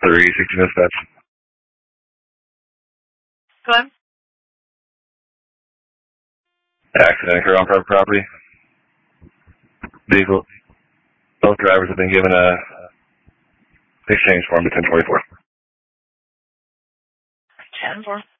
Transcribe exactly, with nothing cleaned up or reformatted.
three sixty dispatch. Go ahead. Accident occurred on private property. Vehicle. Both drivers have been given a exchange form to ten forty-four. ten four.